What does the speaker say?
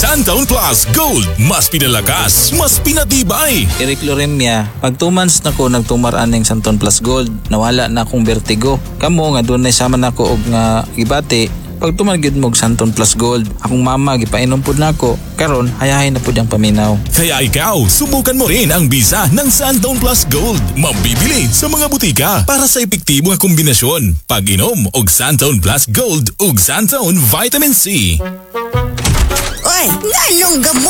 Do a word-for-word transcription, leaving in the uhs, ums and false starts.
Santon Plus Gold. Mas pinalakas, mas pinatibay. Iricloremia, pag two months na ko nagtumaraan ng Santon Plus Gold, nawala na akong vertigo. Kamo nga doon na sama na ko og nga gibati, pag tumagid mo og Santon Plus Gold, akong mama gipainom pud nako, karon hayahay na pud ang paminaw. Kaya ikaw, subukan mo rin ang bisa ng Santon Plus Gold. Mabibili sa mga butika para sa epektibo nga kombinasyon. Pag-inom og Santon Plus Gold ug Santon Vitamin C. Oy, nganong gamot